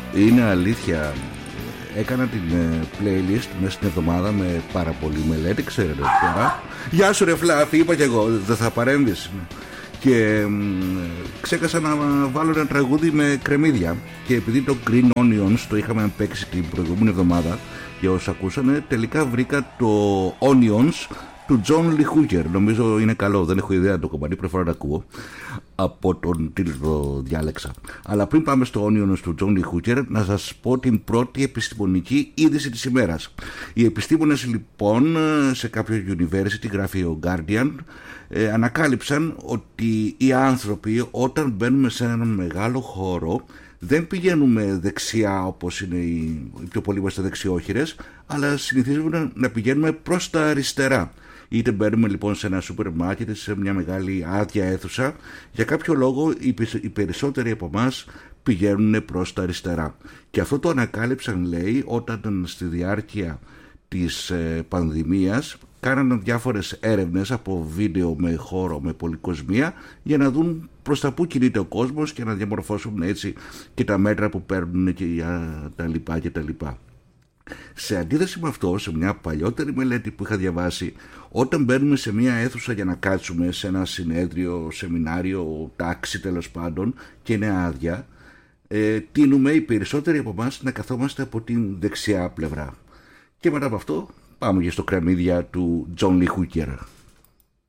Είναι αλήθεια. Έκανα την playlist μέσα στην εβδομάδα με πάρα πολύ μελέτη, ξέρετε τώρα. Γεια σου ρε Φλάφη, είπα κι εγώ, δεν θα παρέμβεις. Και ξέχασα να βάλω ένα τραγούδι με κρεμμύδια. Και επειδή το Green Onions το είχαμε παίξει την προηγούμενη εβδομάδα, για όσους ακούσανε, τελικά βρήκα το Onions του John Lee Hooker. Νομίζω είναι καλό, δεν έχω ιδέα το κομμάτι, πρώτη φορά να ακούω. Από τον τίτλο το διάλεξα. Αλλά πριν πάμε στο Onions του John Lee Hooker, να σας πω την πρώτη επιστημονική είδηση της ημέρας. Οι επιστήμονες λοιπόν σε κάποιο university, γράφει ο Guardian, ανακάλυψαν ότι οι άνθρωποι όταν μπαίνουμε σε έναν μεγάλο χώρο δεν πηγαίνουμε δεξιά όπως είναι οι πιο πολλοί είμαστε δεξιόχειρες, αλλά συνηθίζουμε να πηγαίνουμε προς τα αριστερά. Είτε μπαίνουμε λοιπόν σε ένα σούπερ μάρκετ, σε μια μεγάλη άδεια αίθουσα, για κάποιο λόγο οι περισσότεροι από εμάς πηγαίνουν προς τα αριστερά. Και αυτό το ανακάλυψαν, λέει, όταν στη διάρκεια της πανδημίας κάνανε διάφορες έρευνες από βίντεο με χώρο, με πολυκοσμία, για να δουν προς τα που κινείται ο κόσμος και να διαμορφώσουν έτσι και τα μέτρα που παίρνουν και για τα λοιπά και τα λοιπά. Σε αντίθεση με αυτό, σε μια παλιότερη μελέτη που είχα διαβάσει, όταν μπαίνουμε σε μια αίθουσα για να κάτσουμε σε ένα συνέδριο, σεμινάριο, τάξη τέλος πάντων και είναι άδεια, τείνουμε οι περισσότεροι από εμάς να καθόμαστε από την δεξιά πλευρά. Και μετά από αυτό πάμε και στο κρεμμύδια του John Lee Hooker.